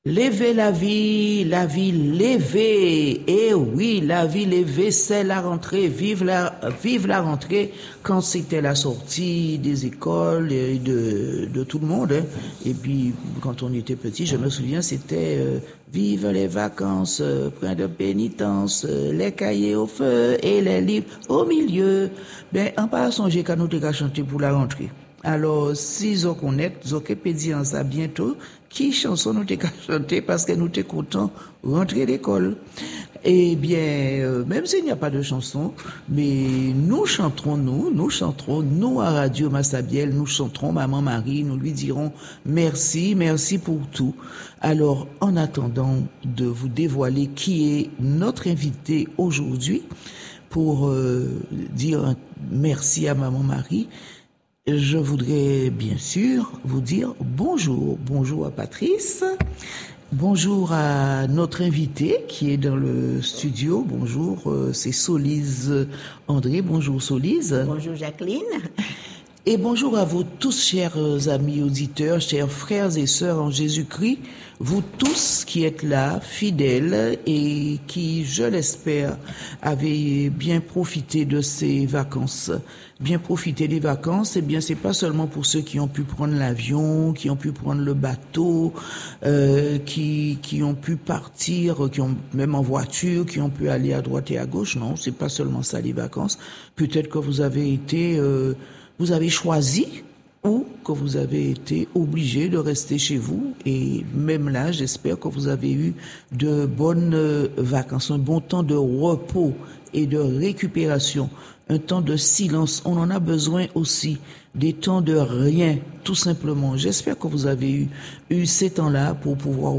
Lever la vie levée. Eh oui, la vie levée, c'est la rentrée. Vive la rentrée quand c'était la sortie des écoles et de tout le monde. Hein. Et puis, quand on était petit, je me souviens, c'était vive les vacances, point de pénitence, les cahiers au feu et les livres au milieu. Ben, en pas songer quand nous t'ai chanté pour la rentrée. Alors, si vous connaissez, vous pouvez dire ça bientôt, qui chanson nous t'ai chanté parce que nous t'es content rentrer l'école. Eh bien, même s'il n'y a pas de chanson, mais nous chanterons, nous à Radio Massabielle, nous chanterons Maman Marie, nous lui dirons merci pour tout. Alors, en attendant de vous dévoiler qui est notre invité aujourd'hui, pour dire un merci à Maman Marie, je voudrais bien sûr vous dire bonjour. Bonjour à Patrice. Bonjour à notre invité qui est dans le studio. Bonjour, c'est Solise André. Bonjour Solise. Bonjour Jacqueline. Et bonjour à vous tous, chers amis auditeurs, chers frères et sœurs en Jésus-Christ, vous tous qui êtes là, fidèles et qui, je l'espère, avez bien profité de ces vacances. Bien profiter des vacances, eh bien, c'est pas seulement pour ceux qui ont pu prendre l'avion, qui ont pu prendre le bateau, qui ont pu partir, qui ont même en voiture, qui ont pu aller à droite et à gauche. Non, c'est pas seulement ça les vacances. Peut-être que vous avez été vous avez choisi ou que vous avez été obligé de rester chez vous. Et même là, j'espère que vous avez eu de bonnes vacances, un bon temps de repos et de récupération, un temps de silence. On en a besoin aussi, des temps de rien, tout simplement. J'espère que vous avez eu ces temps-là pour pouvoir